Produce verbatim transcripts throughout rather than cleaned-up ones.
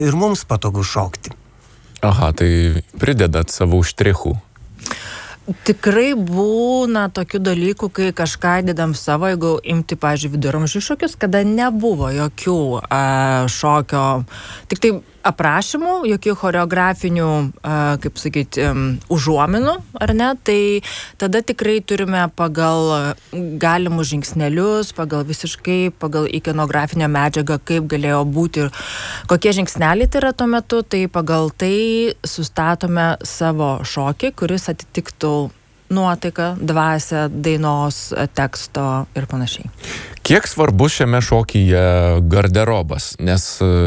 ir mums patogu šokti. Aha, tai pridedat savų štrichų. Tikrai būna tokių dalykų, kai kažką dėdam savo, jeigu imti, pavyzdžiui, viduramžių šokius, kada nebuvo jokių a, šokio, tik tai aprašymų, jokių choreografinių, a, kaip sakyti, um, užuominų, ar ne, tai tada tikrai turime pagal galimus žingsnelius, pagal visiškai, pagal ikonografinę medžiagą, kaip galėjo būti ir kokie žingsneliai tai yra tuo metu, tai pagal tai sustatome savo šokį, kuris atitiktų nuotaiką, dvasią, dainos, teksto ir panašiai. Kiek svarbus šiame šokyje garderobas? Nes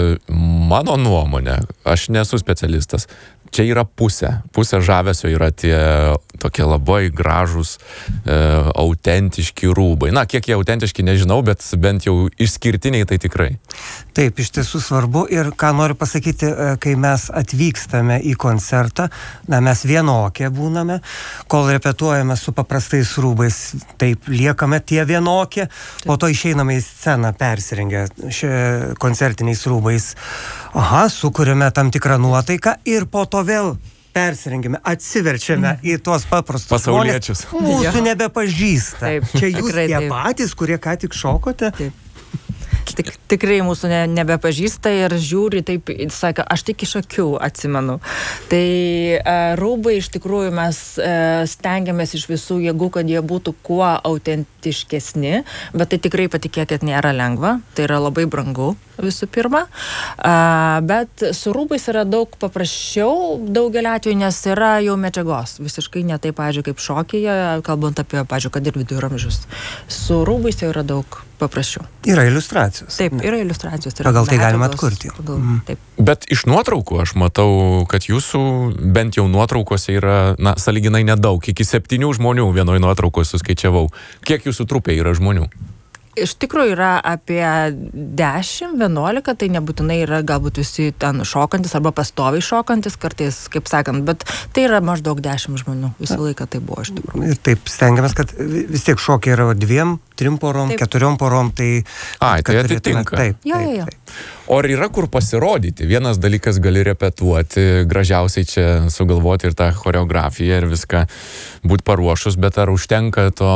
mano nuomonė, aš nesu specialistas, čia yra pusė. Pusė žavesio yra tie tokie labai gražūs, e, autentiški rūbai. Na, kiek jie autentiški, nežinau, bet bent jau išskirtiniai tai tikrai. Taip, iš tiesų svarbu ir ką noriu pasakyti, kai mes atvykstame į koncertą, na, mes vienokie būname, kol repetuojame su paprastais rūbais, taip liekame tie vienokie, taip. Po to išeiname į sceną persirengę koncertiniais rūbais. Aha, sukuriame tam tikrą nuotaiką ir po to vėl persirengime, atsiverčiame mm. į tuos paprastus pasauliečius. Mūsų nebepažįsta. Taip, čia jūs tikrai, tie taip. Patys, kurie ką tik šokote. Taip. Tik, tikrai mūsų ne, nebepažįsta ir žiūri taip, sako, aš tik iš akių atsimenu. Tai e, rūbai iš tikrųjų mes e, stengiamės iš visų jėgų, kad jie būtų kuo autentiškesni, bet tai tikrai patikėkit nėra lengva, tai yra labai brangu visų pirma, e, bet su rūbais yra daug paprasčiau daugelį atvejų, nes yra jau medžiagos, visiškai ne taip, pavyzdžiui, kaip šokyje, kalbant apie, pavyzdžiui, kad ir viduramžius. Su rūbais jau yra daug paprasčiau. Yra iliustracijos. Taip, yra iliustracijos. Yra pagal tai galima atkurti. Pagal, mm. taip. Bet iš nuotraukų aš matau, kad jūsų bent jau nuotraukose yra, na, sąlyginai nedaug. Iki septynių žmonių vienoj nuotraukoje suskaičiavau. Kiek jūsų trupė yra žmonių? Iš tikrųjų yra apie dešimt vienuolika, tai nebūtinai yra galbūt visi ten šokantis arba pastoviai šokantis, kartais, kaip sakant, bet tai yra maždaug dešimt žmonių. Visą laiką tai buvo iš tikrųjų. Ir taip stengiamės, kad vis tiek šokiai yra dviem, trim porom, taip. keturiom porom, tai... Ai, tai atitinka. Taip, jo, taip, jo, jo. taip. O ar yra kur pasirodyti? Vienas dalykas gali repetuoti, gražiausiai čia sugalvoti ir tą choreografiją ir viską būti paruošus, bet ar užtenka to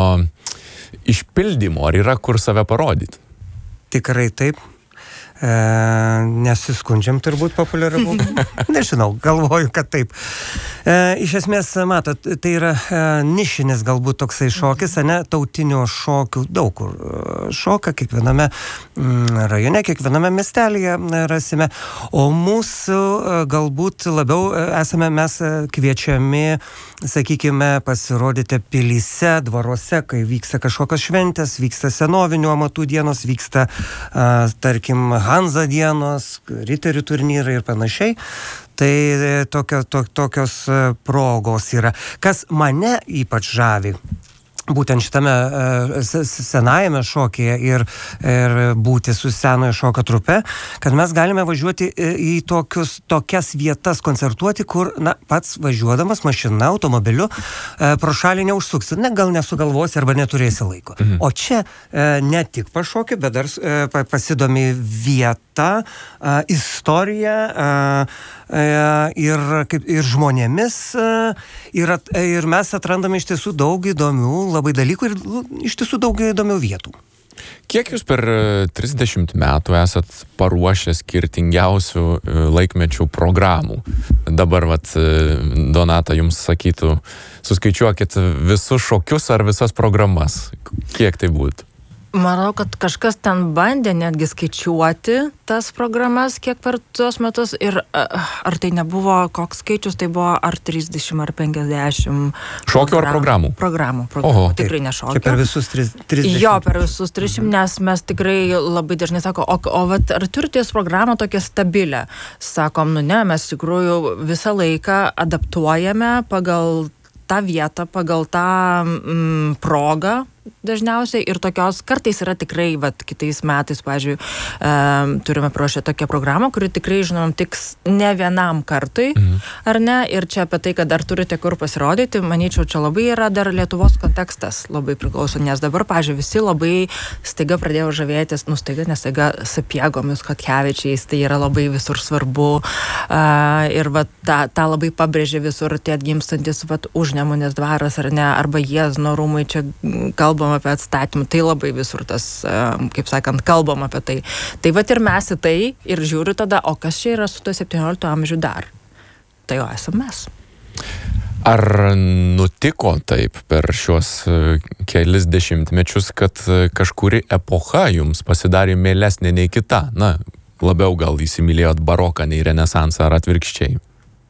išpildymo, ar yra kur save parodyti? Tikrai taip. E, nesiskundžiam turbūt populiarumu. Nežinau, galvoju, kad taip. E, iš esmės, matot, tai yra e, nišinis galbūt toksai šokis, ne, tautinio šokių daug kur šoka, kiekviename mm, rajone, kiekviename miestelėje rasime, o mūsų e, galbūt labiau e, esame mes kviečiami, sakykime, pasirodyti pilyse, dvaruose, kai vyksta kažkokios šventės, vyksta senovinių amatų dienos, vyksta, e, tarkim, Hanza dienos, riterių turnyrai ir panašiai. Tai tokio, to, tokios progos yra. Kas mane ypač žavi, būtent šitame senajame šokyje ir, ir būti su senojo šokio trupe, kad mes galime važiuoti į tokius, tokias vietas koncertuoti, kur, na, pats važiuodamas mašina, automobiliu, pro šalį neužsuksi, ne, gal nesugalvosi arba neturėsi laiko. Mhm. O čia ne tik pašokį, bet dar pasidomi vietą, istoriją ir, kaip, ir žmonėmis ir, at, ir mes atrandame iš tiesų daug įdomių labai dalykų ir iš tiesų daug įdomių vietų. Kiek jūs per trisdešimt metų esat paruošę skirtingiausių laikmečių programų? Dabar, vat, Donata jums sakytų, suskaičiuokit visus šokius ar visas programas. Kiek tai būtų? Manau, kad kažkas ten bandė netgi skaičiuoti tas programas, kiek per tuos metus ir ar tai nebuvo koks skaičius, tai buvo ar trisdešimt ar penkiasdešimt šokių ar programų? Programų, programų. Oho, tikrai ne šokių. Čia per visus trisdešimt. Jo, per visus trisdešimt, nes mes tikrai labai dažnai sako, o, o vat, ar turite programą tokią stabilę? Sakom, nu ne, mes tikrųjų visą laiką adaptuojame pagal tą vietą, pagal tą mm, progą dažniausiai ir tokios kartais yra tikrai, vat, kitais metais, pavyzdžiui, um, turime paruošę tokią programą, kuri tikrai, žinom, tiks ne vienam kartui, mhm. ar ne, ir čia apie tai, kad dar turite kur pasirodyti, manyčiau, čia labai yra dar Lietuvos kontekstas labai priklauso, nes dabar, pavyzdžiui, visi labai staiga pradėjo žavėtis, nu staiga, nes staiga Sapiegomis, Chodkevičiais, tai yra labai visur svarbu uh, ir vat, tą, tą labai pabrėžė visur tie atgimstantis vat, Užnemunės dvaras ar ne, arba Jiezno rūmai, čia kalbam apie atstatymą, tai labai visur tas, uh, kaip sakant, kalbam apie tai. Tai vat ir mes į tai ir žiūriu tada, o kas čia yra su to septyniolikto amžių dar? Tai jau esam mes. Ar nutiko taip per šios kelis dešimtmečius, kad kažkuri epocha jums pasidarė mielesnė nei kita? Na, labiau gal įsimylėjot baroką nei renesansą ar atvirkščiai?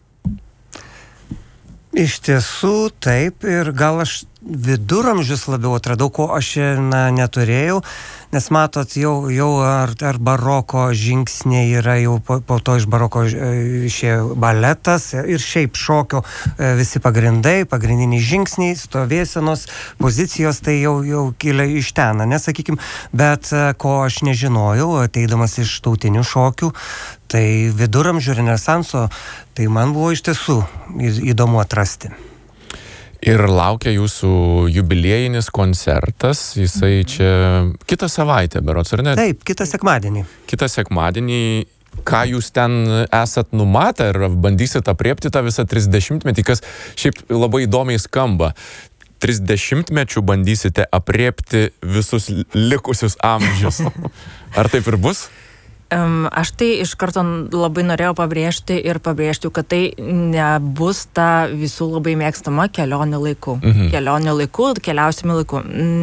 Iš tiesų taip, ir gal aš viduramžius labiau atradau, ko aš na, neturėjau, nes matot, jau, jau ar, ar baroko žingsniai yra, jau po, po to iš baroko išėjo baletas ir šiaip šokio visi pagrindai, pagrindiniai žingsniai, stovėsenos, pozicijos, tai jau, jau kilę iš ten, nesakykim, bet ko aš nežinojau, ateidamas iš tautinių šokių, tai viduramžių renesanso, tai man buvo iš tiesų įdomu atrasti. Ir laukia jūsų jubiliejinis koncertas, jisai čia kitą savaitę, berods, ar ne? Taip, kitą sekmadienį. Kitą sekmadienį, ką jūs ten esat numatę ir bandysit apriepti tą visą trisdešimtmetį, kas šiaip labai įdomiai skamba. trisdešimtmečių bandysite apriepti visus likusius amžius. Ar taip ir bus? Um, aš tai iš karto labai norėjau pabrėžti ir pabrėžti, kad tai nebus ta visų labai mėgstama kelionė laiku. Mhm. Kelionė laiku, keliausime laiku.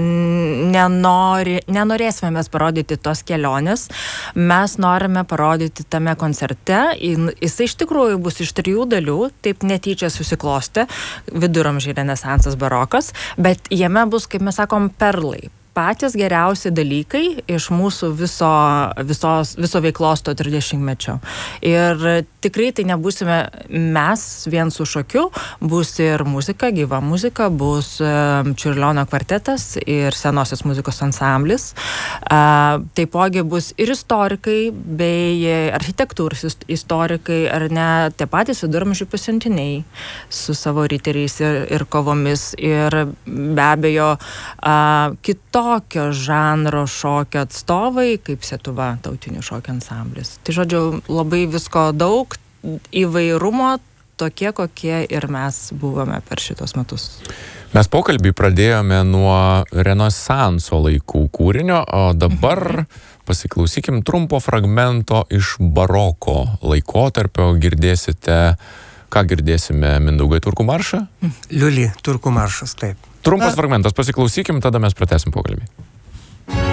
Nenori, nenorėsime mes parodyti tos kelionės, mes norime parodyti tame koncerte. Jis iš tikrųjų bus iš trijų dalių, taip netyčia susiklostė, viduramžiai, renesansas, barokas, bet jame bus, kaip mes sakom, perlai. Patys geriausi dalykai iš mūsų viso, visos, viso veiklos to trisdešimtmečio. Ir tikrai tai nebūsime mes vien su šokiu, bus ir muzika, gyva muzika, bus Čiurlionio kvartetas ir senosios muzikos ansamblis. Taipogi bus ir istorikai bei architektūros istorikai, ar ne, tie patys viduramžių pasiuntiniai su savo riteriais ir, ir kovomis. Ir be abejo kito tokio žanro šokio atstovai, kaip Setuva, tautinių šokio ansamblis. Tai žodžiu, labai visko daug, įvairumo, tokie, kokie ir mes buvome per šitos metus. Mes pokalbį pradėjome nuo renesanso laikų kūrinio, o dabar pasiklausykim trumpo fragmento iš baroko laikotarpio. Girdėsite, ką girdėsime, Mindaugai, turkų maršą? Liuli, turkų maršas, taip. Trumpas fragmentas, pasiklausykim, tada mes pratęsim pokalbį.